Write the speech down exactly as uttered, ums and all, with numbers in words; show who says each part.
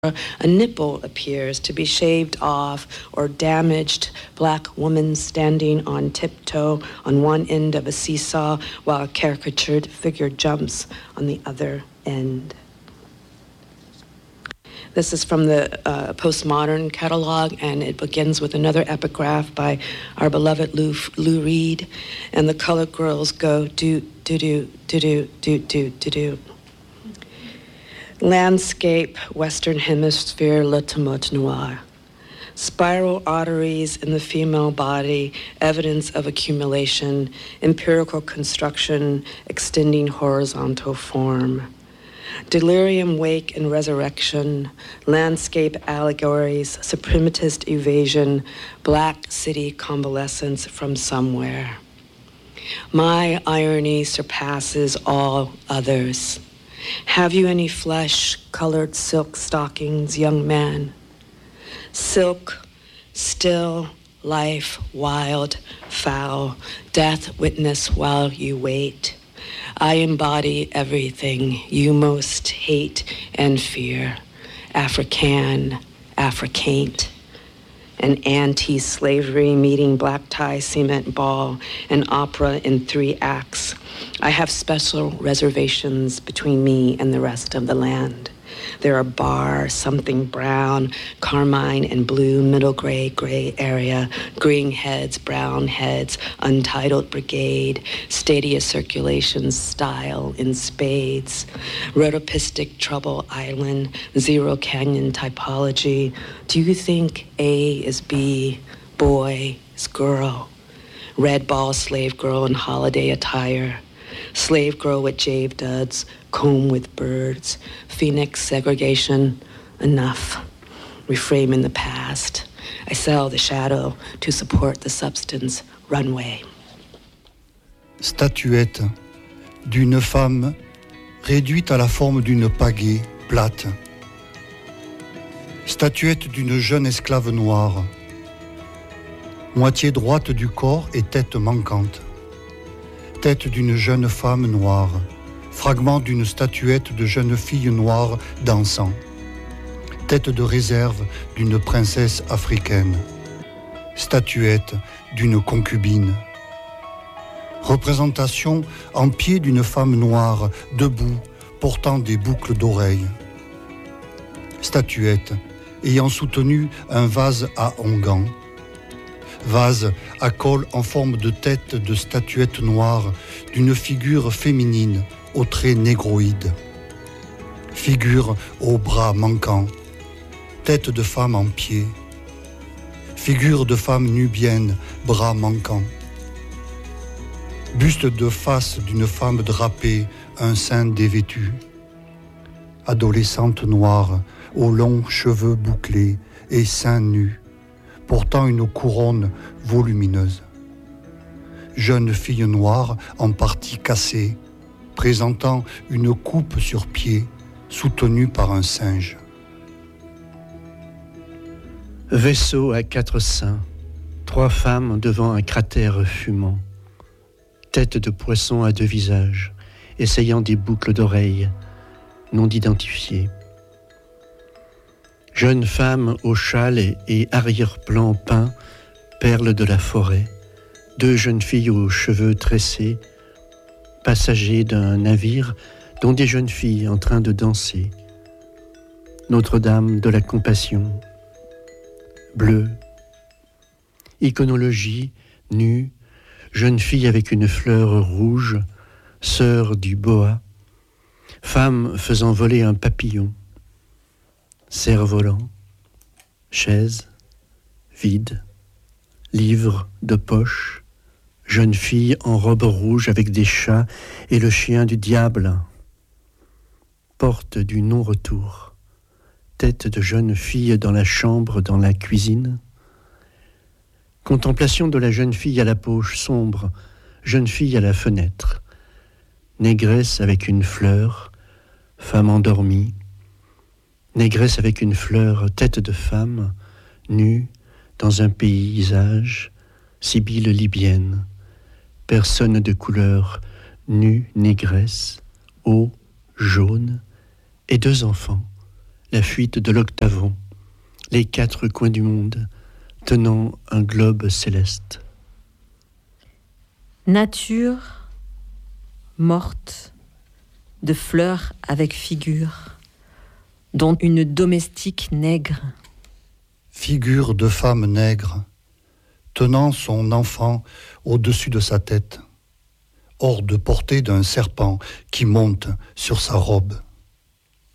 Speaker 1: a nipple appears to be shaved off or damaged black woman standing on tiptoe on one end of a seesaw while a caricatured figure jumps on the other end. This is from the uh, postmodern catalog, and it begins with another epigraph by our beloved Lou, Lou Reed, and the colored girls go do do do do do do do do do. Landscape, Western Hemisphere, Le Tumult Noir. Spiral arteries in the female body, evidence of accumulation, empirical construction, extending horizontal form. Delirium, wake, and resurrection, landscape allegories, suprematist evasion, black city convalescence from somewhere. My irony surpasses all others. Have you any flesh-colored silk stockings, young man? Silk, still, life, wild, foul, death witness while you wait. I embody everything you most hate and fear. African, Africante. An anti-slavery meeting, black tie, cement ball, an opera in three acts. I have special reservations between me and the rest of the land. There are bars, something brown, carmine and blue, middle gray, gray area, green heads, brown heads, untitled brigade, stadia circulation style in spades, rhodopistic trouble island, zero canyon typology. Do you think A is B, boy is girl? Red ball slave girl in holiday attire. Slave girl with jave duds, comb with birds, phoenix segregation, enough. Reframing the past. I sell the shadow to support the substance, runway.
Speaker 2: Statuette d'une femme réduite à la forme d'une pagaie plate. Statuette d'une jeune esclave noire, moitié droite du corps et tête manquante. Tête d'une jeune femme noire, fragment d'une statuette de jeune fille noire dansant. Tête de réserve d'une princesse africaine. Statuette d'une concubine. Représentation en pied d'une femme noire, debout, portant des boucles d'oreilles. Statuette ayant soutenu un vase à onguents. Vase à col en forme de tête de statuette noire d'une figure féminine aux traits négroïdes. Figure aux bras manquants, tête de femme en pied. Figure de femme nubienne, bras manquants. Buste de face d'une femme drapée, un sein dévêtu. Adolescente noire, aux longs cheveux bouclés et seins nus, portant une couronne volumineuse. Jeune fille noire en partie cassée, présentant une coupe sur pied, soutenue par un singe.
Speaker 3: Vaisseau à quatre seins, trois femmes devant un cratère fumant. Tête de poisson à deux visages, essayant des boucles d'oreilles, non identifiées. Jeune femme au châle et arrière-plan peint, perle de la forêt. Deux jeunes filles aux cheveux tressés, passagers d'un navire dont des jeunes filles en train de danser. Notre-Dame de la Compassion. Bleu. Iconologie, nue, jeune fille avec une fleur rouge, sœur du boa. Femme faisant voler un papillon. Cerf-volant, chaise, vide, livre de poche, jeune fille en robe rouge avec des chats et le chien du diable. Porte du non-retour, tête de jeune fille dans la chambre, dans la cuisine. Contemplation de la jeune fille à la peau sombre, jeune fille à la fenêtre. Négresse avec une fleur, femme endormie. Négresse avec une fleur, tête de femme, nue, dans un paysage, sibylle libyenne, personne de couleur, nue, négresse, eau, jaune, et deux enfants, la fuite de l'octavon, les quatre coins du monde, tenant un globe céleste.
Speaker 4: Nature morte, de fleurs avec figure, dont une domestique nègre.
Speaker 2: Figure de femme nègre, tenant son enfant au-dessus de sa tête, hors de portée d'un serpent qui monte sur sa robe.